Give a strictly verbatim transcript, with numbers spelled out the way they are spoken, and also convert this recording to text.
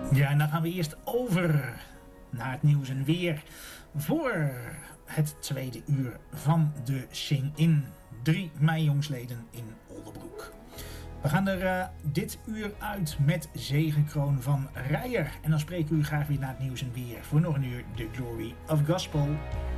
Ja, en dan gaan we eerst over naar het nieuws en weer voor het tweede uur van de Sing-In. drie mei jongsleden in Oldebroek. We gaan er uh, dit uur uit met Zegenkroon van Rijer. En dan spreken we u graag weer naar het nieuws en weer voor nog een uur The Glory of Gospel.